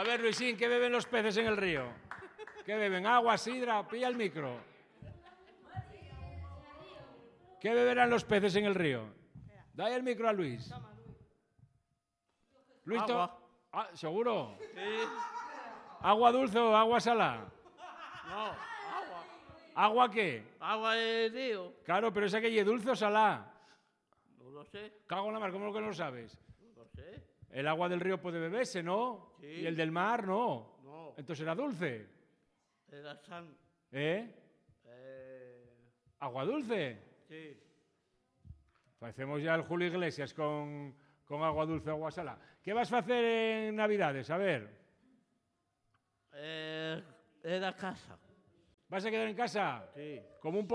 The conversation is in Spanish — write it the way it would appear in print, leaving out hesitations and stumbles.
A ver, Luisín, ¿qué beben los peces en el río? ¿Qué beben? ¿Agua, sidra? Pilla el micro. ¿Qué beberán los peces en el río? Dale el micro a Luis. Luis, Agua. ¿seguro? Sí. ¿Agua dulce o agua salada? No, agua. ¿Agua qué? Agua de río. Claro, pero esa que es dulce o salada. No lo sé. Cago en la mar, ¿cómo que no lo sabes? No lo sé. El agua del río puede beberse, ¿no? Sí. Y el del mar, no. No. Entonces era dulce. Era san. ¿Eh? ¿Agua dulce? Sí. Parecemos ya el Julio Iglesias con agua dulce o agua salada. ¿Qué vas a hacer en Navidades? A ver. Era casa. ¿Vas a quedar en casa? Sí. Como un